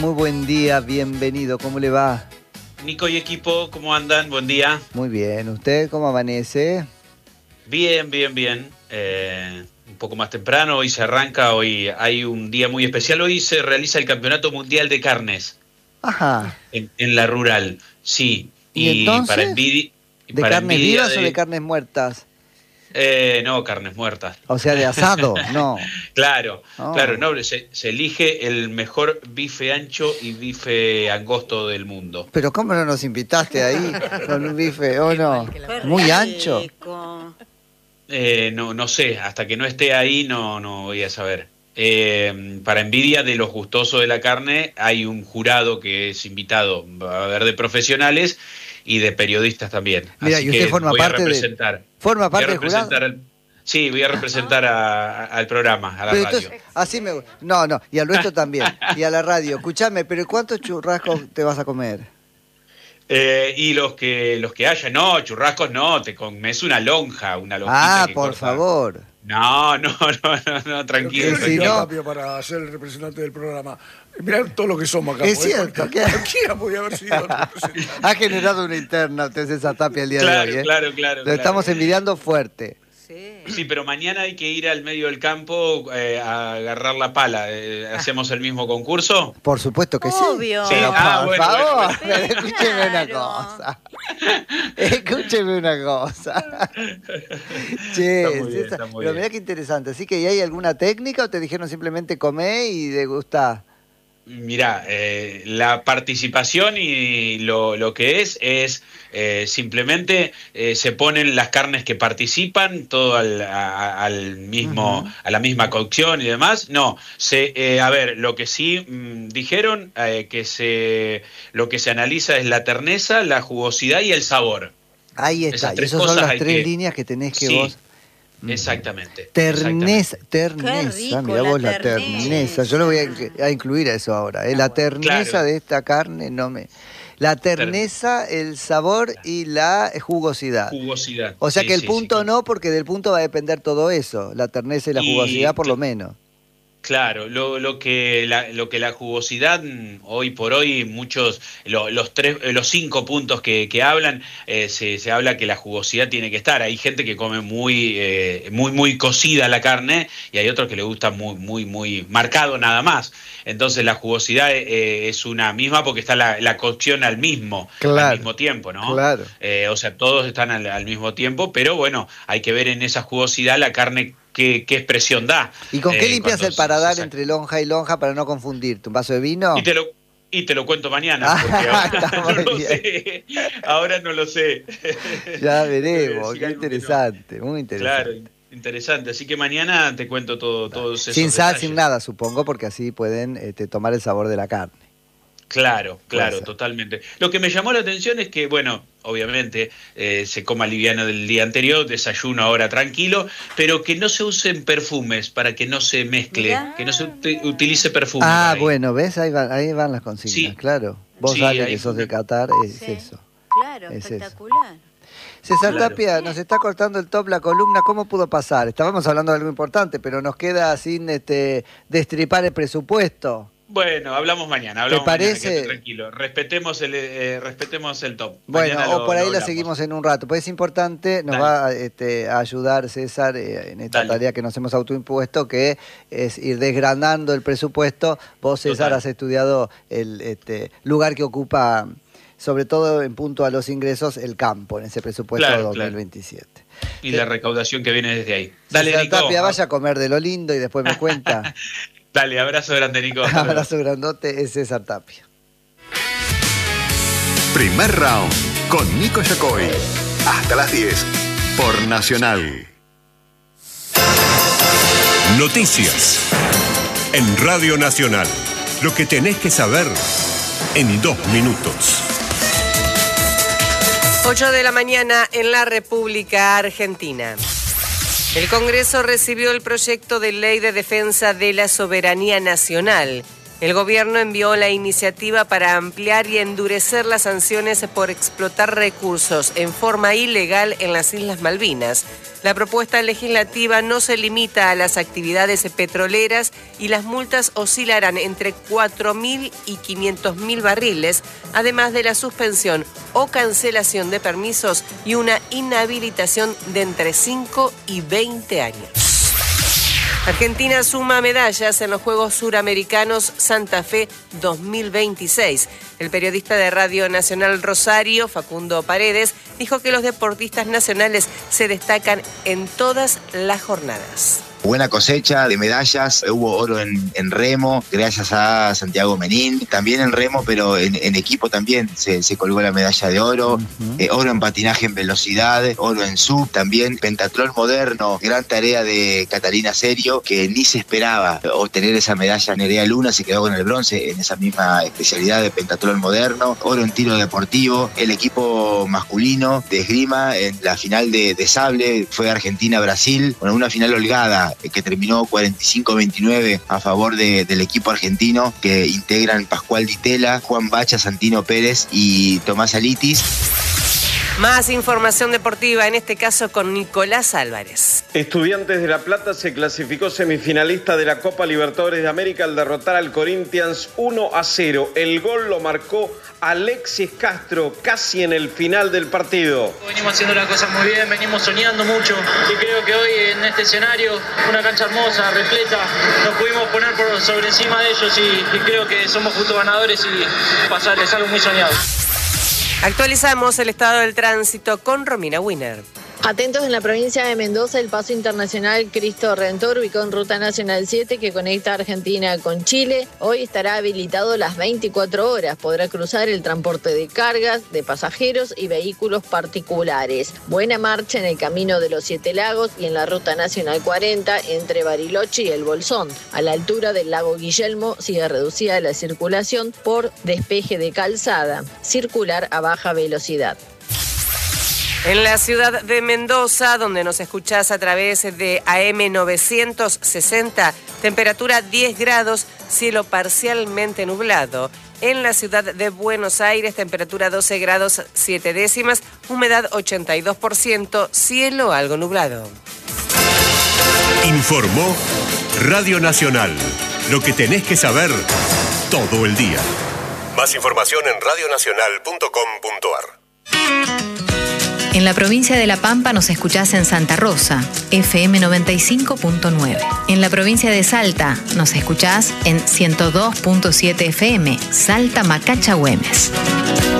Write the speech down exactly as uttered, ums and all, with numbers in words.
Muy buen día, bienvenido, ¿cómo le va? Nico y equipo, ¿cómo andan? Buen día. Muy bien, ¿usted cómo amanece? Bien, bien, bien. Eh, un poco más temprano, hoy se arranca, hoy hay un día muy especial. Hoy se realiza el Campeonato Mundial de Carnes. Ajá. En, en la rural, sí. ¿Y, y entonces? Para envidia, ¿De para carnes envidia vivas de, o de carnes muertas? Eh, no, carnes muertas. O sea, de asado, no. Claro, Oh. claro, no, se, se elige el mejor bife ancho y bife angosto del mundo. Pero ¿cómo no nos invitaste ahí con un bife, o no? Muy ancho. Eh, no, no sé, hasta que no esté ahí no, no voy a saber. Eh, para envidia de los gustosos de la carne, hay un jurado que es invitado, va a haber de profesionales y de periodistas también. Mira, Así y usted que forma voy parte a representar. de... ¿Forma parte voy a del jurado? representar al, sí, voy a representar a, a, al programa, a la Pero radio. entonces, así me gusta. No, no, y al nuestro también. Y a la radio. Escuchame, pero ¿cuántos churrascos te vas a comer? Eh, y los que los que haya, no, churrascos no, te comes una lonja, una lonjita Ah, que por corta. favor. No, no, no, no, no, tranquilo. Si tranquilo. no- Tapio para ser el representante del programa. Mirá todo lo que somos acá. Es porque cierto, ¿qué? Cualquiera podía haber sido el representante. Ha generado una interna usted César Tapia el día Claro, de hoy, ¿eh? claro, claro, Lo claro. estamos envidiando fuerte. Sí, pero mañana hay que ir al medio del campo eh, a agarrar la pala. Eh, ¿Hacemos el mismo concurso? Por supuesto que Obvio. sí. Sí, Pero ah, por bueno, favor, bueno, bueno. pero escúcheme una Claro. cosa. Escúcheme una cosa. Che, Está muy bien, César, está muy pero bien. mirá qué interesante. ¿Así que hay alguna técnica o te dijeron simplemente comé y degustá? Mirá, eh, la participación y lo, lo que es, es eh, simplemente eh, se ponen las carnes que participan, todo al, a, al mismo, Ujú. a la misma cocción y demás. No, se, eh, a ver, lo que sí mm, dijeron, eh, que se, lo que se analiza es la terneza, la jugosidad y el sabor. Ahí está. Esas Y tres esas son cosas las hay tres que- líneas que tenés que Sí, vos... Exactamente. Terneza, exactamente. terneza, Qué rico, mirá la vos la terneza. terneza. Yo lo voy a, inc- a incluir a eso ahora. ¿eh? La terneza Claro. de esta carne no me... La terneza, el sabor y la jugosidad. Jugosidad. O sea Sí, que el sí, punto sí. no, porque del punto va a depender todo eso. La terneza y la Y- jugosidad por lo menos. Claro, lo, lo que la, lo que la jugosidad mm, hoy por hoy muchos lo- los tres eh, los cinco puntos que, que hablan eh, se, se habla que la jugosidad tiene que estar. Hay gente que come muy eh, muy muy cocida la carne y hay otros que le gusta muy muy muy marcado nada más. Entonces la jugosidad eh, es una misma porque está la, la cocción al mismo Claro, al mismo tiempo, ¿no? claro. Eh, o sea, todos están al, al mismo tiempo, pero bueno, hay que ver en esa jugosidad la carne qué, qué expresión da. ¿Y con qué Eh, limpias cuando el paladar se saca. entre lonja y lonja para no confundirte? ¿Un vaso de vino? Y te lo, y te lo cuento mañana, Ah, porque ahora está no muy lo bien. sé. Ahora no lo sé. Ya Te voy a veremos, decir qué algo que no. interesante, muy interesante. Claro, interesante. Así que mañana te cuento todo, todos esos Sin sal, detalles. sin nada, supongo, porque así pueden este, tomar el sabor de la carne. Claro, claro, ser. totalmente. Lo que me llamó la atención es que, bueno, obviamente eh, se coma liviano del día anterior, desayuno ahora tranquilo, pero que no se usen perfumes para que no se mezcle, Mirá. que no se ut- utilice perfume. Ah, para ahí. bueno, ¿ves? Ahí van, ahí van las consignas, Sí. claro. Vos, Sí, Ale, ahí que sos fue de una- Qatar, es Sí. eso. Claro, Es eso. espectacular. César Claro. Tapia, nos está cortando el top la columna, ¿cómo pudo pasar? Estábamos hablando de algo importante, pero nos queda sin este, destripar el presupuesto. Bueno, hablamos mañana, hablamos parece? mañana, quédate tranquilo. Respetemos el, eh, respetemos el top. Bueno, Mañana o lo- por ahí lo la hablamos. seguimos en un rato, pues es importante, nos Dale. va este, a ayudar César eh, en esta Dale. tarea que nos hemos autoimpuesto, que es ir desgranando el presupuesto. Vos, César, Total. has estudiado el este, lugar que ocupa, sobre todo en punto a los ingresos, el campo en ese presupuesto Claro, dos mil claro. veintisiete. Y la recaudación que viene desde ahí. Dale, César Nico. Tapia, vaya a comer de lo lindo y después me cuenta. Dale, abrazo grande, Nico. Hasta luego. Abrazo grandote, es César Tapia. Primer round con Nico Yacoy. Hasta las diez por Nacional. Noticias en Radio Nacional. Lo que tenés que saber en dos minutos. ocho de la mañana en la República Argentina. El Congreso recibió el proyecto de ley de defensa de la soberanía nacional. El gobierno envió la iniciativa para ampliar y endurecer las sanciones por explotar recursos en forma ilegal en las Islas Malvinas. La propuesta legislativa no se limita a las actividades petroleras y las multas oscilarán entre cuatro mil y quinientos mil barriles, además de la suspensión o cancelación de permisos y una inhabilitación de entre cinco y veinte años. Argentina suma medallas en los Juegos Suramericanos Santa Fe dos mil veintiséis. El periodista de Radio Nacional Rosario, Facundo Paredes, dijo que los deportistas nacionales se destacan en todas las jornadas. Buena cosecha de medallas, hubo oro en, en remo, gracias a Santiago Menín, también en remo, pero en, en equipo también se, se colgó la medalla de oro, uh-huh. eh, oro en patinaje en velocidad, oro en sub, también pentatlón moderno, gran tarea de Catalina Serio, que ni se esperaba obtener esa medalla. Nerea Luna se quedó con el bronce en esa misma especialidad de pentatlón moderno, oro en tiro deportivo, el equipo masculino de esgrima en la final de, de sable fue Argentina-Brasil, con una final holgada que terminó cuarenta y cinco a veintinueve a favor de, del equipo argentino, que integran Pascual Ditela, Juan Bacha, Santino Pérez y Tomás Alitis. Más información deportiva, en este caso con Nicolás Álvarez. Estudiantes de La Plata se clasificó semifinalista de la Copa Libertadores de América al derrotar al Corinthians uno a cero. El gol lo marcó Alexis Castro casi en el final del partido. Venimos haciendo las cosas muy bien, venimos soñando mucho y creo que hoy en este escenario, una cancha hermosa, repleta, nos pudimos poner por sobre encima de ellos y, y creo que somos justos ganadores y pasar es algo muy soñado. Actualizamos el estado del tránsito con Romina Winner. Atentos, en la provincia de Mendoza, el paso internacional Cristo Redentor, ubicado en Ruta Nacional siete, que conecta Argentina con Chile. Hoy estará habilitado las veinticuatro horas. Podrá cruzar el transporte de cargas, de pasajeros y vehículos particulares. Buena marcha en el Camino de los Siete Lagos y en la Ruta Nacional cuarenta entre Bariloche y El Bolsón. A la altura del lago Guillermo sigue reducida la circulación por despeje de calzada. Circular a baja velocidad. En la ciudad de Mendoza, donde nos escuchás a través de A M novecientos sesenta, temperatura diez grados, cielo parcialmente nublado. En la ciudad de Buenos Aires, temperatura doce grados siete décimas, humedad ochenta y dos por ciento, cielo algo nublado. Informó Radio Nacional. Lo que tenés que saber todo el día. Más información en radio nacional punto com punto a r. En la provincia de La Pampa nos escuchás en Santa Rosa, F M noventa y cinco punto nueve. En la provincia de Salta nos escuchás en ciento dos punto siete F M, Salta Macacha Güemes.